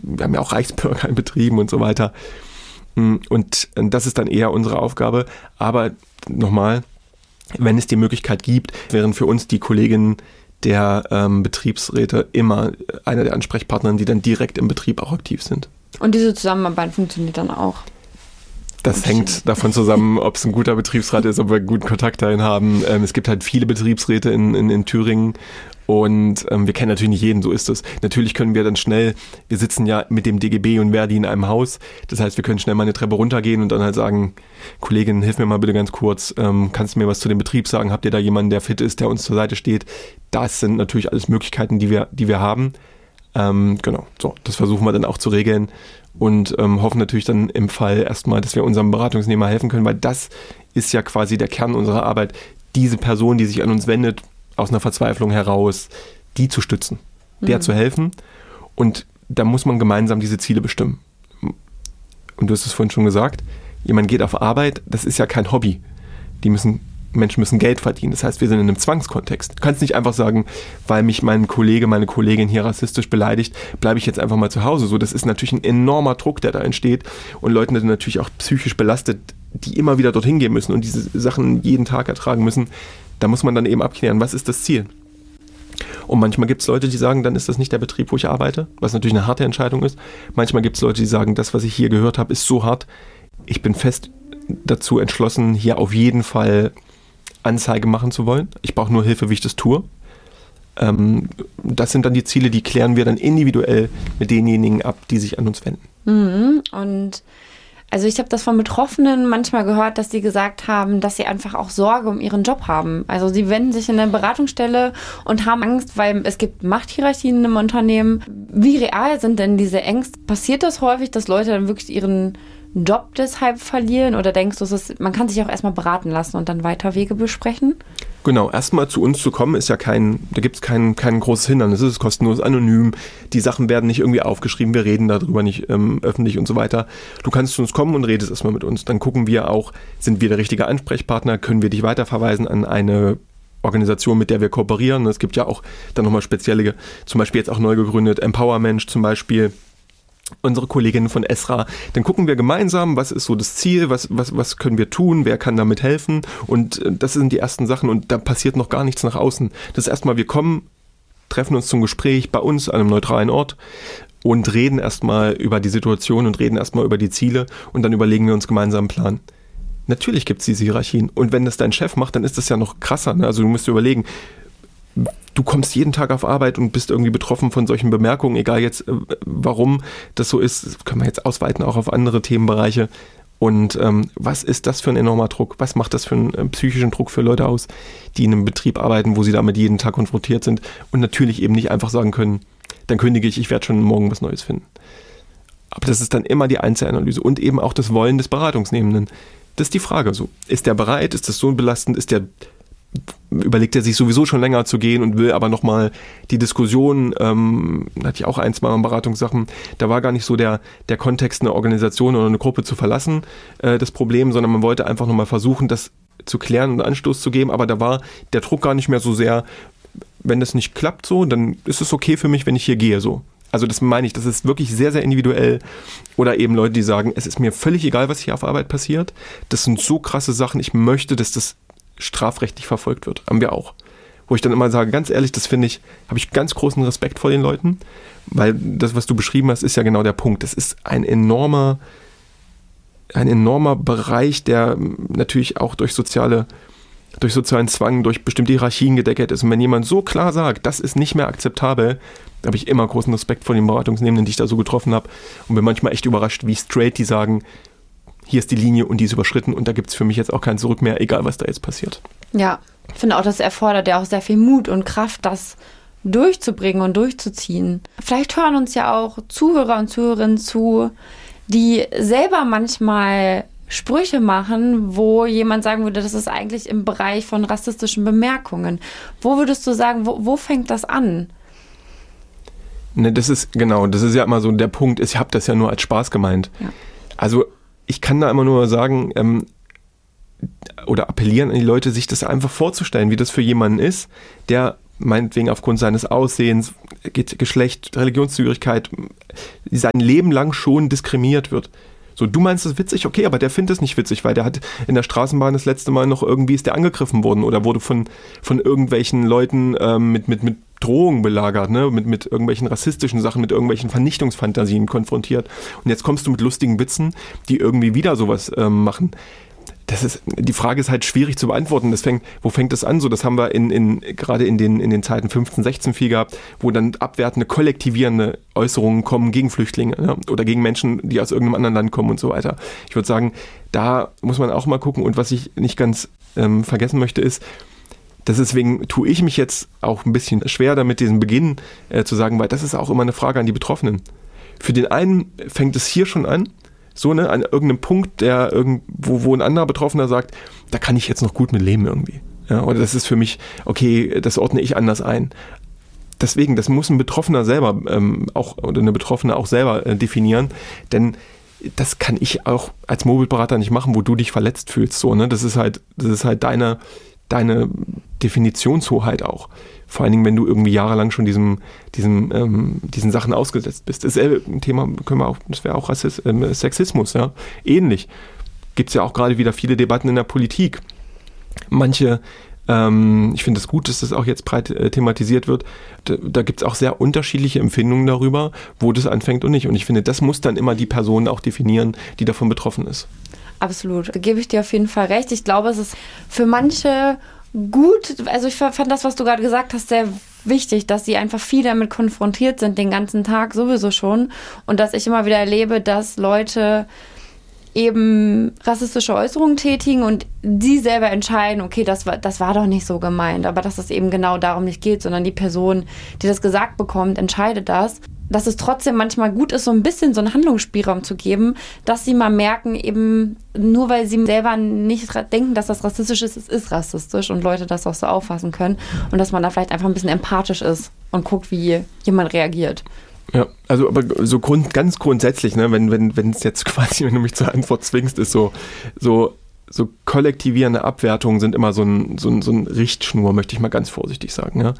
wir haben ja auch Reichsbürger in Betrieben und so weiter. Und das ist dann eher unsere Aufgabe. Aber nochmal, wenn es die Möglichkeit gibt, wären für uns die Kolleginnen der Betriebsräte immer einer der Ansprechpartner, die dann direkt im Betrieb auch aktiv sind. Und diese Zusammenarbeit funktioniert dann auch? Das hängt davon zusammen, ob es ein guter Betriebsrat ist, ob wir einen guten Kontakt dahin haben. Es gibt halt viele Betriebsräte in Thüringen und wir kennen natürlich nicht jeden, so ist es. Natürlich können wir dann schnell, wir sitzen ja mit dem DGB und Verdi in einem Haus, das heißt, wir können schnell mal eine Treppe runtergehen und dann halt sagen, Kollegin, hilf mir mal bitte ganz kurz, kannst du mir was zu dem Betrieb sagen, habt ihr da jemanden, der fit ist, der uns zur Seite steht? Das sind natürlich alles Möglichkeiten, die wir haben. Genau, so, das versuchen wir dann auch zu regeln und hoffen natürlich dann im Fall erstmal, dass wir unserem Beratungsnehmer helfen können, weil das ist ja quasi der Kern unserer Arbeit, diese Person, die sich an uns wendet, aus einer Verzweiflung heraus, die zu stützen, der zu helfen und da muss man gemeinsam diese Ziele bestimmen. Und du hast es vorhin schon gesagt, jemand geht auf Arbeit, das ist ja kein Hobby. Menschen müssen Geld verdienen. Das heißt, wir sind in einem Zwangskontext. Du kannst nicht einfach sagen, weil mich mein Kollege, meine Kollegin hier rassistisch beleidigt, bleibe ich jetzt einfach mal zu Hause. So, das ist natürlich ein enormer Druck, der da entsteht. Und Leute sind natürlich auch psychisch belastet, die immer wieder dorthin gehen müssen und diese Sachen jeden Tag ertragen müssen. Da muss man dann eben abklären, was ist das Ziel? Und manchmal gibt es Leute, die sagen, dann ist das nicht der Betrieb, wo ich arbeite, was natürlich eine harte Entscheidung ist. Manchmal gibt es Leute, die sagen, das, was ich hier gehört habe, ist so hart. Ich bin fest dazu entschlossen, hier auf jeden Fall Anzeige machen zu wollen. Ich brauche nur Hilfe, wie ich das tue. Das sind dann die Ziele, die klären wir dann individuell mit denjenigen ab, die sich an uns wenden. Und also ich habe das von Betroffenen manchmal gehört, dass sie gesagt haben, dass sie einfach auch Sorge um ihren Job haben. Also sie wenden sich in eine Beratungsstelle und haben Angst, weil es gibt Machthierarchien im Unternehmen. Wie real sind denn diese Ängste? Passiert das häufig, dass Leute dann wirklich ihren Job deshalb verlieren? Oder denkst du, man kann sich auch erstmal beraten lassen und dann weiter Wege besprechen? Genau, erstmal zu uns zu kommen ist ja da gibt es kein großes Hindernis, es ist kostenlos, anonym, die Sachen werden nicht irgendwie aufgeschrieben, wir reden darüber nicht öffentlich und so weiter. Du kannst zu uns kommen und redest erstmal mit uns, dann gucken wir auch, sind wir der richtige Ansprechpartner, können wir dich weiterverweisen an eine Organisation, mit der wir kooperieren. Es gibt ja auch dann nochmal spezielle, zum Beispiel jetzt auch neu gegründet, Empowermensch zum Beispiel, unsere Kolleginnen von Esra, dann gucken wir gemeinsam, was ist so das Ziel, was können wir tun, wer kann damit helfen und das sind die ersten Sachen und da passiert noch gar nichts nach außen. Das ist erstmal, wir kommen, treffen uns zum Gespräch bei uns an einem neutralen Ort und reden erstmal über die Situation und reden erstmal über die Ziele und dann überlegen wir uns gemeinsam einen Plan. Natürlich gibt es diese Hierarchien und wenn das dein Chef macht, dann ist das ja noch krasser. Ne? Also du musst dir überlegen, du kommst jeden Tag auf Arbeit und bist irgendwie betroffen von solchen Bemerkungen, egal jetzt, warum das so ist, das können wir jetzt ausweiten auch auf andere Themenbereiche. Und was ist das für ein enormer Druck? Was macht das für einen psychischen Druck für Leute aus, die in einem Betrieb arbeiten, wo sie damit jeden Tag konfrontiert sind und natürlich eben nicht einfach sagen können, dann kündige ich werde schon morgen was Neues finden. Aber das ist dann immer die Einzelanalyse und eben auch das Wollen des Beratungsnehmenden. Das ist die Frage. So, ist der bereit? Ist das so belastend? Überlegt er sich sowieso schon länger zu gehen und will aber nochmal die Diskussion, hatte ich auch ein, zwei Mal Beratungssachen, da war gar nicht so der Kontext, eine Organisation oder eine Gruppe zu verlassen, das Problem, sondern man wollte einfach nochmal versuchen, das zu klären und Anstoß zu geben, aber da war der Druck gar nicht mehr so sehr, wenn das nicht klappt so, dann ist es okay für mich, wenn ich hier gehe so. Also das meine ich, das ist wirklich sehr, sehr individuell. Oder eben Leute, die sagen, es ist mir völlig egal, was hier auf Arbeit passiert, das sind so krasse Sachen, ich möchte, dass das strafrechtlich verfolgt wird. Haben wir auch. Wo ich dann immer sage, ganz ehrlich, das finde ich, habe ich ganz großen Respekt vor den Leuten, weil das, was du beschrieben hast, ist ja genau der Punkt. Das ist ein enormer Bereich, der natürlich auch durch sozialen Zwang, durch bestimmte Hierarchien gedeckelt ist. Und wenn jemand so klar sagt, das ist nicht mehr akzeptabel, da habe ich immer großen Respekt vor den Beratungsnehmenden, die ich da so getroffen habe und bin manchmal echt überrascht, wie straight die sagen, hier ist die Linie und die ist überschritten und da gibt es für mich jetzt auch kein Zurück mehr, egal was da jetzt passiert. Ja, ich finde auch, das erfordert ja auch sehr viel Mut und Kraft, das durchzubringen und durchzuziehen. Vielleicht hören uns ja auch Zuhörer und Zuhörerinnen zu, die selber manchmal Sprüche machen, wo jemand sagen würde, das ist eigentlich im Bereich von rassistischen Bemerkungen. Wo würdest du sagen, wo fängt das an? Ne, das ist ja immer so der Punkt, ich habe das ja nur als Spaß gemeint. Ja. Also ich kann da immer nur sagen oder appellieren an die Leute, sich das einfach vorzustellen, wie das für jemanden ist, der meinetwegen aufgrund seines Aussehens, Geschlecht, Religionszugehörigkeit, sein Leben lang schon diskriminiert wird. So, du meinst es witzig, okay, aber der findet es nicht witzig, weil der hat in der Straßenbahn das letzte Mal noch irgendwie ist der angegriffen worden oder wurde von irgendwelchen Leuten mit Drohungen belagert, ne? mit irgendwelchen rassistischen Sachen, mit irgendwelchen Vernichtungsfantasien konfrontiert. Und jetzt kommst du mit lustigen Witzen, die irgendwie wieder sowas machen. Die Frage ist halt schwierig zu beantworten. Wo fängt das an? So, das haben wir gerade in den Zeiten 15, 16 viel gehabt, wo dann abwertende, kollektivierende Äußerungen kommen gegen Flüchtlinge, ne? Oder gegen Menschen, die aus irgendeinem anderen Land kommen und so weiter. Ich würde sagen, da muss man auch mal gucken. Und was ich nicht ganz vergessen möchte ist, deswegen tue ich mich jetzt auch ein bisschen schwer damit, diesen Beginn zu sagen, weil das ist auch immer eine Frage an die Betroffenen. Für den einen fängt es hier schon an, so, ne, an irgendeinem Punkt, wo ein anderer Betroffener sagt, da kann ich jetzt noch gut mit leben irgendwie. Ja, oder das ist für mich, okay, das ordne ich anders ein. Deswegen, das muss ein Betroffener selber oder eine Betroffene auch selber definieren, denn das kann ich auch als Mobilberater nicht machen, wo du dich verletzt fühlst. So, ne? Das ist halt deine Definitionshoheit auch. Vor allen Dingen, wenn du irgendwie jahrelang schon diesen Sachen ausgesetzt bist. Dasselbe Thema das wäre auch Sexismus, ja. Ähnlich. Gibt es ja auch gerade wieder viele Debatten in der Politik. Manche, ich finde es gut, dass das auch jetzt breit thematisiert wird, da gibt es auch sehr unterschiedliche Empfindungen darüber, wo das anfängt und nicht. Und ich finde, das muss dann immer die Person auch definieren, die davon betroffen ist. Absolut, da gebe ich dir auf jeden Fall recht. Ich glaube, es ist für manche gut, also ich fand das, was du gerade gesagt hast, sehr wichtig, dass sie einfach viel damit konfrontiert sind, den ganzen Tag sowieso schon. Und dass ich immer wieder erlebe, dass Leute eben rassistische Äußerungen tätigen und sie selber entscheiden, okay, das war doch nicht so gemeint, aber dass es eben genau darum nicht geht, sondern die Person, die das gesagt bekommt, entscheidet das. Dass es trotzdem manchmal gut ist, so ein bisschen so einen Handlungsspielraum zu geben, dass sie mal merken, eben nur weil sie selber nicht denken, dass das rassistisch ist, es ist rassistisch und Leute das auch so auffassen können und dass man da vielleicht einfach ein bisschen empathisch ist und guckt, wie jemand reagiert. Ja, also aber so ganz grundsätzlich, ne, wenn es jetzt quasi, wenn du mich zur Antwort zwingst, ist so kollektivierende Abwertungen sind immer so ein Richtschnur, möchte ich mal ganz vorsichtig sagen, ja?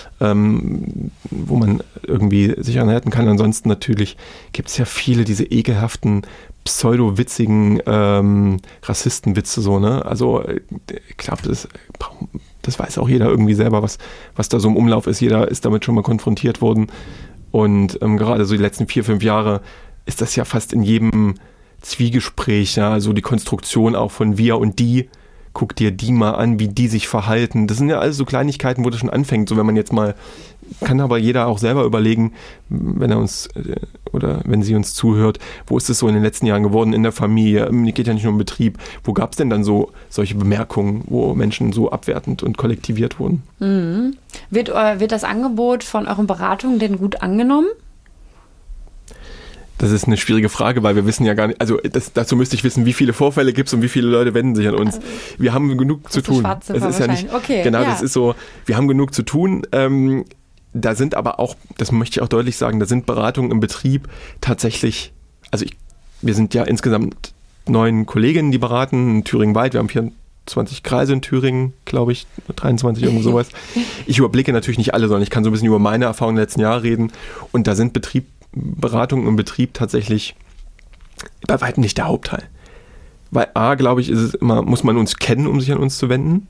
Wo man irgendwie sich anhalten kann. Ansonsten natürlich gibt es ja viele diese ekelhaften, pseudo-witzigen Rassistenwitze, so, ne? Also ich glaube, das weiß auch jeder irgendwie selber, was da so im Umlauf ist. Jeder ist damit schon mal konfrontiert worden. Und gerade so die letzten 4-5 Jahre ist das ja fast in jedem Zwiegespräch, ja, also die Konstruktion auch von wir und die, guck dir die mal an, wie die sich verhalten. Das sind ja alles so Kleinigkeiten, wo das schon anfängt. So, wenn man jetzt mal, kann aber jeder auch selber überlegen, wenn er uns oder wenn sie uns zuhört, wo ist es so in den letzten Jahren geworden in der Familie? Geht ja nicht nur im Betrieb. Wo gab es denn dann so solche Bemerkungen, wo Menschen so abwertend und kollektiviert wurden? Mhm. Wird das Angebot von euren Beratungen denn gut angenommen? Das ist eine schwierige Frage, weil wir wissen ja gar nicht, also dazu müsste ich wissen, wie viele Vorfälle gibt es und wie viele Leute wenden sich an uns. Wir haben genug zu tun. Es ist ja nicht, okay, genau, ja. Das ist so, wir haben genug zu tun. Da sind aber auch, das möchte ich auch deutlich sagen, da sind Beratungen im Betrieb tatsächlich, also wir sind ja insgesamt 9 Kolleginnen, die beraten, in Thüringen-weit, wir haben 24 Kreise in Thüringen, glaube ich, 23, irgendwo sowas. Ich überblicke natürlich nicht alle, sondern ich kann so ein bisschen über meine Erfahrungen der letzten Jahre reden und da sind Beratung im Betrieb tatsächlich bei weitem nicht der Hauptteil. Weil glaube ich, ist es immer, muss man uns kennen, um sich an uns zu wenden.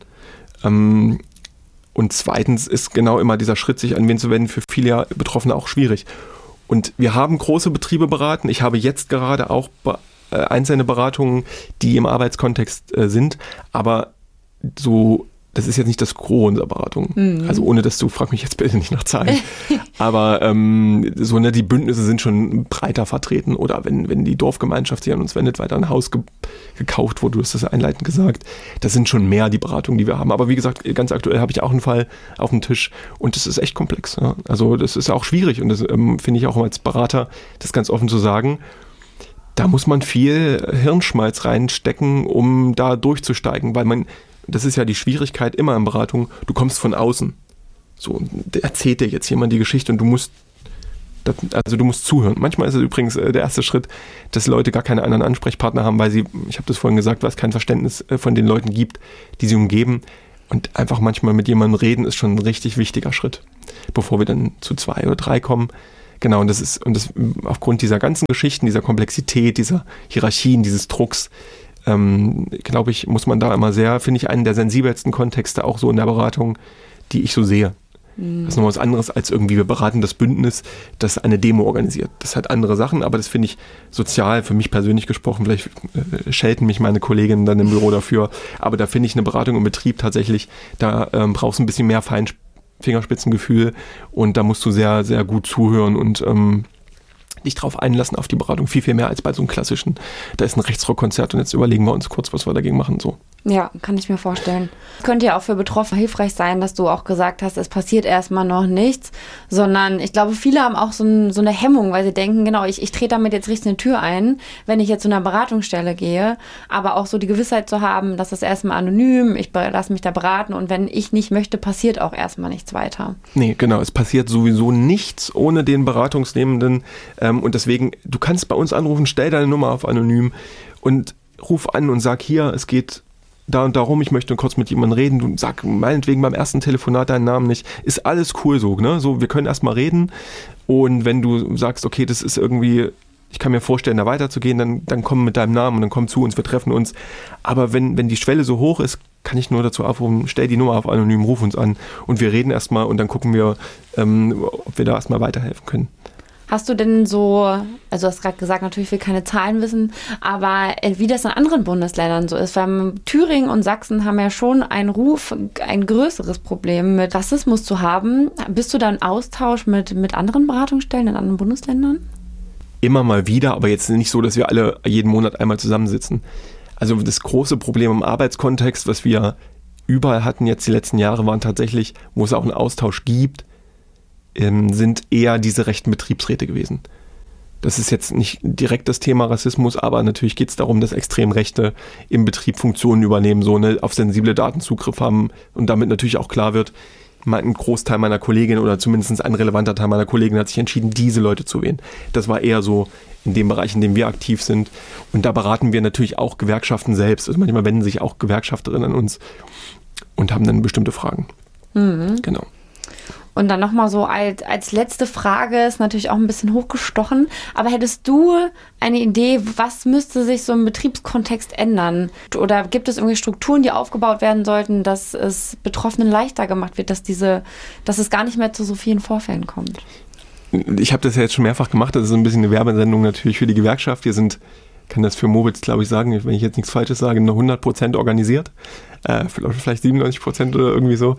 Und zweitens ist genau immer dieser Schritt, sich an wen zu wenden, für viele Betroffene auch schwierig. Und wir haben große Betriebe beraten. Ich habe jetzt gerade auch einzelne Beratungen, die im Arbeitskontext sind, aber so, das ist jetzt nicht das Gros unserer Beratung. Mhm. Also ohne dass frag mich jetzt bitte nicht nach Zahlen. Aber die Bündnisse sind schon breiter vertreten. Oder wenn die Dorfgemeinschaft sich an uns wendet, weil da ein Haus gekauft wurde, du hast das einleitend gesagt. Das sind schon mehr die Beratungen, die wir haben. Aber wie gesagt, ganz aktuell habe ich auch einen Fall auf dem Tisch und das ist echt komplex. Ja? Also das ist auch schwierig und das finde ich auch als Berater, das ganz offen zu sagen, da muss man viel Hirnschmalz reinstecken, um da durchzusteigen, weil das ist ja die Schwierigkeit immer in Beratung, du kommst von außen. So, erzählt dir jetzt jemand die Geschichte und du musst zuhören. Manchmal ist es übrigens der erste Schritt, dass Leute gar keine anderen Ansprechpartner haben, weil ich habe das vorhin gesagt, weil es kein Verständnis von den Leuten gibt, die sie umgeben. Und einfach manchmal mit jemandem reden ist schon ein richtig wichtiger Schritt, bevor wir dann zu 2 oder 3 kommen. Genau, und das aufgrund dieser ganzen Geschichten, dieser Komplexität, dieser Hierarchien, dieses Drucks, glaube ich, muss man da immer finde ich, einen der sensibelsten Kontexte auch so in der Beratung, die ich so sehe. Das ist noch was anderes als irgendwie, wir beraten das Bündnis, das eine Demo organisiert. Das hat andere Sachen, aber das finde ich sozial, für mich persönlich gesprochen, vielleicht schelten mich meine Kolleginnen dann im Büro dafür, aber da finde ich eine Beratung im Betrieb tatsächlich, da brauchst du ein bisschen mehr Fingerspitzengefühl und da musst du sehr, sehr gut zuhören und dich drauf einlassen auf die Beratung, viel, viel mehr als bei so einem klassischen, da ist ein Rechtsrockkonzert und jetzt überlegen wir uns kurz, was wir dagegen machen, so. Ja, kann ich mir vorstellen. Könnte ja auch für Betroffene hilfreich sein, dass du auch gesagt hast, es passiert erstmal noch nichts, sondern ich glaube, viele haben auch so eine Hemmung, weil sie denken, genau, ich trete damit jetzt richtig eine Tür ein, wenn ich jetzt zu einer Beratungsstelle gehe, aber auch so die Gewissheit zu haben, dass das erstmal anonym, ich lasse mich da beraten und wenn ich nicht möchte, passiert auch erstmal nichts weiter. Nee, genau, es passiert sowieso nichts ohne den Beratungsnehmenden und deswegen, du kannst bei uns anrufen, stell deine Nummer auf anonym und ruf an und sag hier, es geht da und darum, ich möchte kurz mit jemandem reden, du sag meinetwegen beim ersten Telefonat deinen Namen nicht, ist alles cool so, ne? So, wir können erstmal reden und wenn du sagst, okay, das ist irgendwie, ich kann mir vorstellen, da weiterzugehen, dann komm mit deinem Namen und dann komm zu uns, wir treffen uns, aber wenn die Schwelle so hoch ist, kann ich nur dazu aufrufen, stell die Nummer auf anonym, ruf uns an und wir reden erstmal und dann gucken wir, ob wir da erstmal weiterhelfen können. Hast du denn so, also du hast gerade gesagt, natürlich will keine Zahlen wissen, aber wie das in anderen Bundesländern so ist, weil Thüringen und Sachsen haben ja schon einen Ruf, ein größeres Problem mit Rassismus zu haben. Bist du da im Austausch mit anderen Beratungsstellen in anderen Bundesländern? Immer mal wieder, aber jetzt nicht so, dass wir alle jeden Monat einmal zusammensitzen. Also das große Problem im Arbeitskontext, was wir überall hatten jetzt die letzten Jahre, waren tatsächlich, wo es auch einen Austausch gibt, sind eher diese rechten Betriebsräte gewesen. Das ist jetzt nicht direkt das Thema Rassismus, aber natürlich geht es darum, dass Extremrechte im Betrieb Funktionen übernehmen, so auf sensible Daten Zugriff haben und damit natürlich auch klar wird, ein Großteil meiner Kolleginnen oder zumindest ein relevanter Teil meiner Kolleginnen hat sich entschieden, diese Leute zu wählen. Das war eher so in dem Bereich, in dem wir aktiv sind. Und da beraten wir natürlich auch Gewerkschaften selbst. Also manchmal wenden sich auch Gewerkschafterinnen an uns und haben dann bestimmte Fragen. Mhm. Genau. Und dann nochmal so als letzte Frage, ist natürlich auch ein bisschen hochgestochen, aber hättest du eine Idee, was müsste sich so im Betriebskontext ändern? Oder gibt es irgendwie Strukturen, die aufgebaut werden sollten, dass es Betroffenen leichter gemacht wird, dass es gar nicht mehr zu so vielen Vorfällen kommt? Ich habe das ja jetzt schon mehrfach gemacht, das ist ein bisschen eine Werbesendung natürlich für die Gewerkschaft. Wir sind, kann das für Mobitz, glaube ich, sagen, wenn ich jetzt nichts Falsches sage, nur 100% organisiert. Vielleicht 97% oder irgendwie so.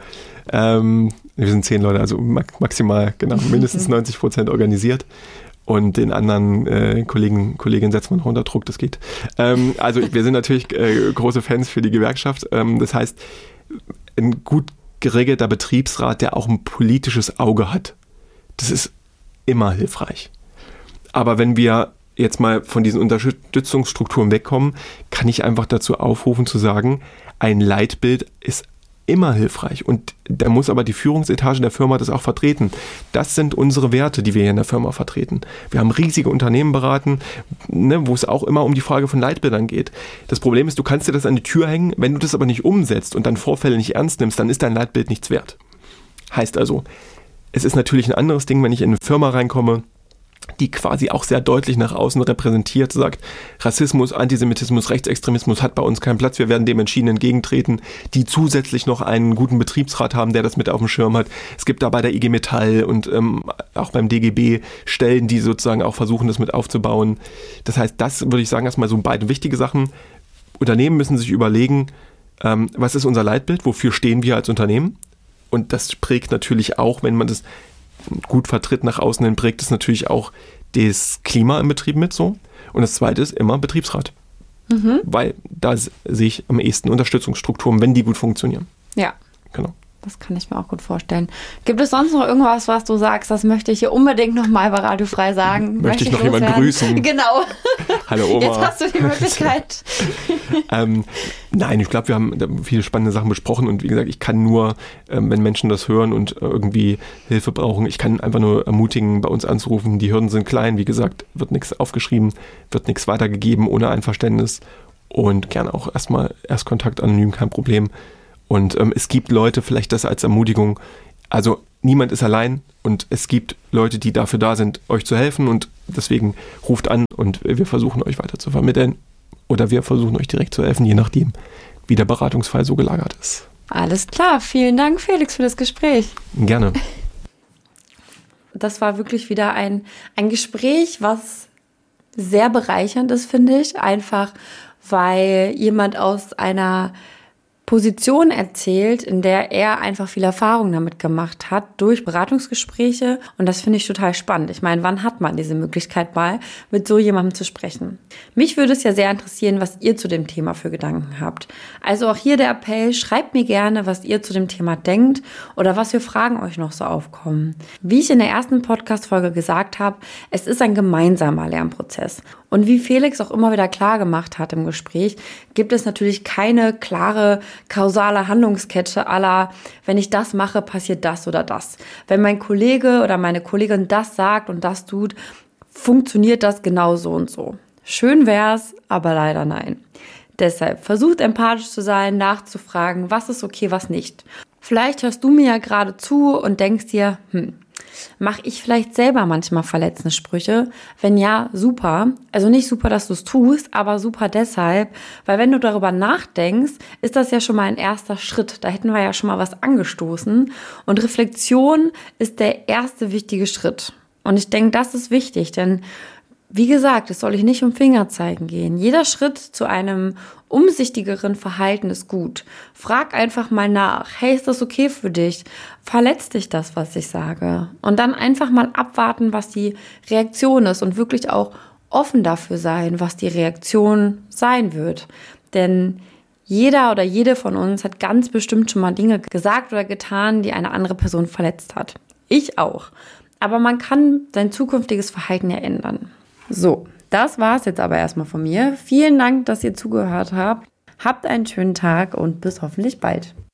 Wir sind 10 Leute, also maximal, genau, mindestens 90% organisiert. Und den anderen Kolleginnen setzt man noch unter Druck, das geht. Also wir sind natürlich große Fans für die Gewerkschaft. Das heißt, ein gut geregelter Betriebsrat, der auch ein politisches Auge hat, das ist immer hilfreich. Aber wenn wir jetzt mal von diesen Unterstützungsstrukturen wegkommen, kann ich einfach dazu aufrufen zu sagen, ein Leitbild ist immer hilfreich und da muss aber die Führungsetage der Firma das auch vertreten. Das sind unsere Werte, die wir hier in der Firma vertreten. Wir haben riesige Unternehmen beraten, wo es auch immer um die Frage von Leitbildern geht. Das Problem ist, du kannst dir das an die Tür hängen, wenn du das aber nicht umsetzt und dann Vorfälle nicht ernst nimmst, dann ist dein Leitbild nichts wert. Heißt also, es ist natürlich ein anderes Ding, wenn ich in eine Firma reinkomme, die quasi auch sehr deutlich nach außen repräsentiert, sagt, Rassismus, Antisemitismus, Rechtsextremismus hat bei uns keinen Platz, wir werden dem entschieden entgegentreten, die zusätzlich noch einen guten Betriebsrat haben, der das mit auf dem Schirm hat. Es gibt da bei der IG Metall und auch beim DGB Stellen, die sozusagen auch versuchen, das mit aufzubauen. Das heißt, das würde ich sagen, erstmal so beide wichtige Sachen. Unternehmen müssen sich überlegen, was ist unser Leitbild, wofür stehen wir als Unternehmen? Und das prägt natürlich auch, wenn man das gut vertritt nach außen hin, prägt es natürlich auch das Klima im Betrieb mit so. Und das Zweite ist immer Betriebsrat. Mhm. Weil da sehe ich am ehesten Unterstützungsstrukturen, wenn die gut funktionieren. Ja. Genau. Das kann ich mir auch gut vorstellen. Gibt es sonst noch irgendwas, was du sagst, das möchte ich hier unbedingt nochmal bei Radio Frei sagen? Möchte ich noch jemanden grüßen? Genau. Hallo Oma. Jetzt hast du die Möglichkeit. Nein, ich glaube, wir haben viele spannende Sachen besprochen und wie gesagt, ich kann nur, wenn Menschen das hören und irgendwie Hilfe brauchen, ich kann einfach nur ermutigen, bei uns anzurufen. Die Hürden sind klein, wie gesagt, wird nichts aufgeschrieben, wird nichts weitergegeben ohne Einverständnis und gerne auch erstmal Erstkontakt anonym, kein Problem. Und es gibt Leute, vielleicht das als Ermutigung, also niemand ist allein und es gibt Leute, die dafür da sind, euch zu helfen und deswegen ruft an und wir versuchen euch weiter zu vermitteln oder wir versuchen euch direkt zu helfen, je nachdem, wie der Beratungsfall so gelagert ist. Alles klar, vielen Dank Felix für das Gespräch. Gerne. Das war wirklich wieder ein Gespräch, was sehr bereichernd ist, finde ich, einfach weil jemand aus einer Position erzählt, in der er einfach viel Erfahrung damit gemacht hat, durch Beratungsgespräche. Und das finde ich total spannend. Ich meine, wann hat man diese Möglichkeit mal, mit so jemandem zu sprechen? Mich würde es ja sehr interessieren, was ihr zu dem Thema für Gedanken habt. Also auch hier der Appell, schreibt mir gerne, was ihr zu dem Thema denkt oder was für Fragen euch noch so aufkommen. Wie ich in der ersten Podcast-Folge gesagt habe, es ist ein gemeinsamer Lernprozess. Und wie Felix auch immer wieder klar gemacht hat im Gespräch, gibt es natürlich keine klare kausale Handlungskette à la, wenn ich das mache, passiert das oder das. Wenn mein Kollege oder meine Kollegin das sagt und das tut, funktioniert das genau so und so. Schön wär's, aber leider nein. Deshalb versucht empathisch zu sein, nachzufragen, was ist okay, was nicht. Vielleicht hörst du mir ja gerade zu und denkst dir, mache ich vielleicht selber manchmal verletzende Sprüche? Wenn ja, super. Also nicht super, dass du es tust, aber super deshalb, weil wenn du darüber nachdenkst, ist das ja schon mal ein erster Schritt. Da hätten wir ja schon mal was angestoßen. Und Reflexion ist der erste wichtige Schritt. Und ich denke, das ist wichtig, denn wie gesagt, es soll euch nicht um Fingerzeigen gehen. Jeder Schritt zu einem umsichtigeren Verhalten ist gut. Frag einfach mal nach. Hey, ist das okay für dich? Verletzt dich das, was ich sage? Und dann einfach mal abwarten, was die Reaktion ist und wirklich auch offen dafür sein, was die Reaktion sein wird. Denn jeder oder jede von uns hat ganz bestimmt schon mal Dinge gesagt oder getan, die eine andere Person verletzt hat. Ich auch. Aber man kann sein zukünftiges Verhalten ja ändern. So, das war's jetzt aber erstmal von mir. Vielen Dank, dass ihr zugehört habt. Habt einen schönen Tag und bis hoffentlich bald.